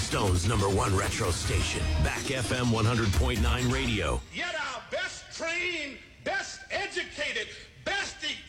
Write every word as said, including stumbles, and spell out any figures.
Stone's number one retro station, Back F M one hundred point nine Radio. Yet our best trained, best educated, best equipped